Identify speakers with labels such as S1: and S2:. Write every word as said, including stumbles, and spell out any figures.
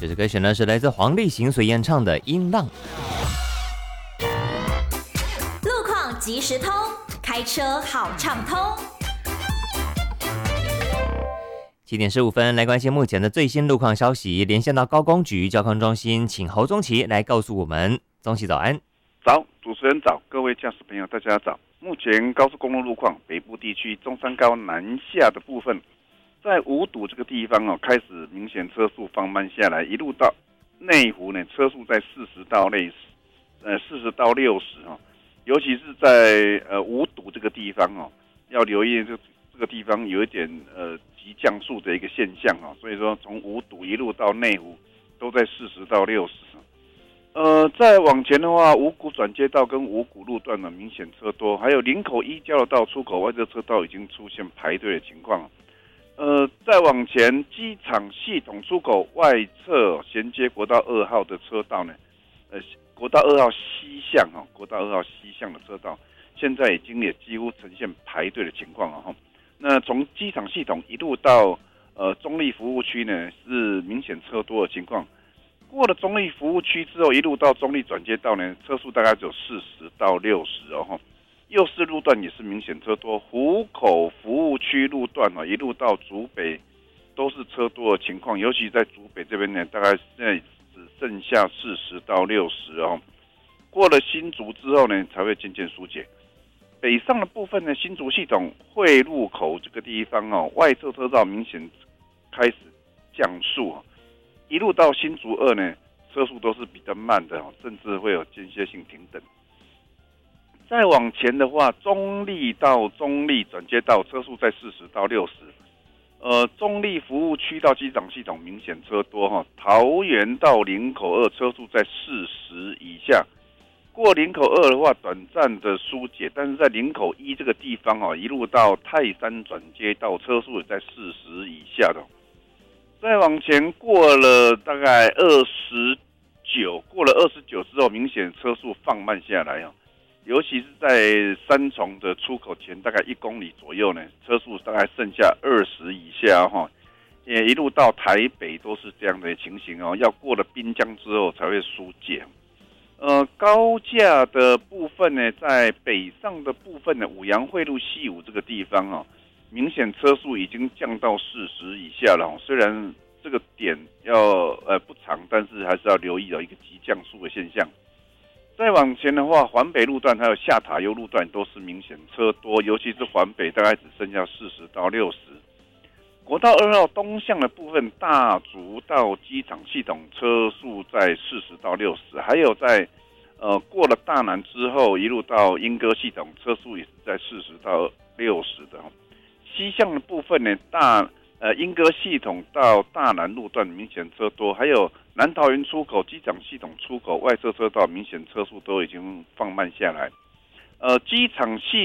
S1: 这首歌曲呢是来自黄立行所演唱的《音浪》。
S2: 路况即时通，开车好畅通。
S1: 七点十五分，来关心目前的最新路况消息。连线到高工局交通中心，请侯宗奇来告诉我们。宗奇早安。
S3: 早，主持人早，各位驾驶朋友大家早。目前高速公路路况，北部地区中山高南下的部分，在五堵这个地方哦，开始明显车速放慢下来，一路到内湖呢，车速在四十到六十，呃四十到六十哦，尤其是在呃五堵这个地方哦，要留意这这个地方有一点呃急降速的一个现象哦，所以说从五堵一路到内湖都在四十到六十。呃，再往前的话，五股转接道跟五股路段呢明显车多，还有林口一交流道出口外侧车道已经出现排队的情况。呃，再往前，机场系统出口外侧衔接国道二号的车道呢，呃，国道二号西向哈，国道二号西向的车道，现在已经也几乎呈现排队的情况了哈。那从机场系统一路到呃中立服务区呢，是明显车多的情况。过了中立服务区之后，一路到中立转接道呢，车速大概只有四十到六十哦。右四路段也是明显车多，湖口服务区路段哦，一路到竹北都是车多的情况，尤其在竹北这边呢，大概现在只剩下四十到六十哦。过了新竹之后呢，才会渐渐疏解。北上的部分呢，新竹系统汇入口这个地方哦，外侧车道明显开始降速哦。一路到新竹二呢，车速都是比较慢的，甚至会有间歇性停等。再往前的话，中立到中立转接道车速在四十到六十，呃，中立服务区到机场系统明显车多哈，桃园到林口二车速在四十以下。过林口二的话，短暂的疏解，但是在林口一这个地方哦，一路到泰山转接道车速也在四十以下的。再往前过了大概二十九，过了二十九之后，明显车速放慢下来啊，尤其是在三重的出口前大概一公里左右呢，车速大概剩下二十以下哈，也一路到台北都是这样的情形哦，要过了滨江之后才会疏解。呃，高架的部分呢，在北上的部分呢，五杨汇路西武这个地方哦。明显车速已经降到四十以下了，虽然这个点要呃不长，但是还是要留意到一个急降速的现象。再往前的话，环北路段还有下塔悠路段都是明显车多，尤其是环北大概只剩下四十到六十。国道二号东向的部分，大竹到机场系统车速在四十到六十，还有在呃过了大南之后，一路到莺歌系统车速也是在四十到六十的。西向的部分呢，大呃莺歌系统到大南路段明显车多，还有南桃园出口、机场系统出口外侧车道明显车速都已经放慢下来。呃，机场系